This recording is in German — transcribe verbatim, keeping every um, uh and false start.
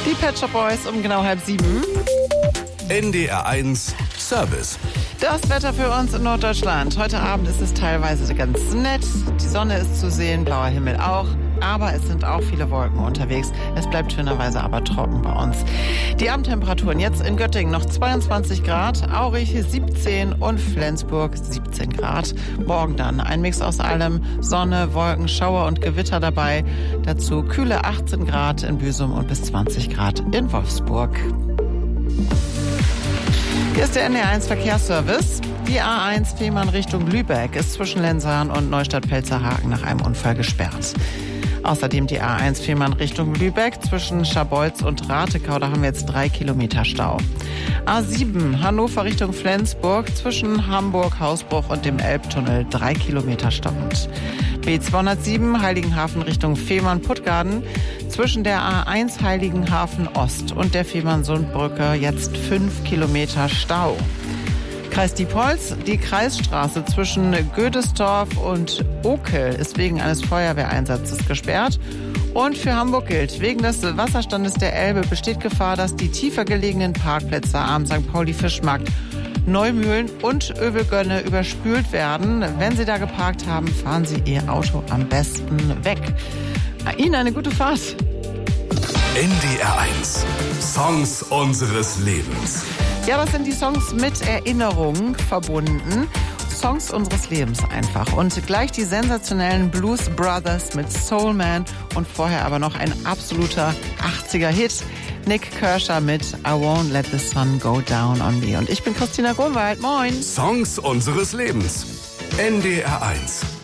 Die Pet Shop Boys um genau halb sieben. N D R eins Service. Das Wetter für uns in Norddeutschland. Heute Abend ist es teilweise ganz nett. Die Sonne ist zu sehen, blauer Himmel auch. Aber es sind auch viele Wolken unterwegs. Es bleibt schönerweise aber trocken bei uns. Die Abendtemperaturen jetzt in Göttingen noch zweiundzwanzig Grad, Aurich siebzehn und Flensburg siebzehn Grad. Morgen dann ein Mix aus allem. Sonne, Wolken, Schauer und Gewitter dabei. Dazu kühle achtzehn Grad in Büsum und bis zwanzig Grad in Wolfsburg. Hier ist der N D R eins Verkehrsservice. Die A eins Fehmarn Richtung Lübeck ist zwischen Lenzern und Neustadt-Pelzerhaken nach einem Unfall gesperrt. Außerdem die A eins Fehmarn Richtung Lübeck zwischen Scharbeutz und Ratekau, da haben wir jetzt drei Kilometer Stau. A sieben Hannover Richtung Flensburg zwischen Hamburg, Hausbruch und dem Elbtunnel, drei Kilometer stockend. B zweihundertsieben Heiligenhafen Richtung Fehmarn-Puttgarden zwischen der A eins Heiligenhafen Ost und der Fehmarn-Sundbrücke jetzt fünf Kilometer Stau. Kreis Diepholz, die Kreisstraße zwischen Gödesdorf und Okel ist wegen eines Feuerwehreinsatzes gesperrt. Und für Hamburg gilt, wegen des Wasserstandes der Elbe besteht Gefahr, dass die tiefer gelegenen Parkplätze am Sankt Pauli Fischmarkt, Neumühlen und Övelgönne überspült werden. Wenn Sie da geparkt haben, fahren Sie Ihr Auto am besten weg. Ihnen eine gute Fahrt. N D R eins. Songs unseres Lebens. Ja, das sind die Songs mit Erinnerungen verbunden. Songs unseres Lebens einfach. Und gleich die sensationellen Blues Brothers mit Soul Man und vorher aber noch ein absoluter achtziger-Hit. Nick Kershaw mit I Won't Let the Sun Go Down on Me. Und ich bin Christina Grunwald. Moin. Songs unseres Lebens. N D R eins.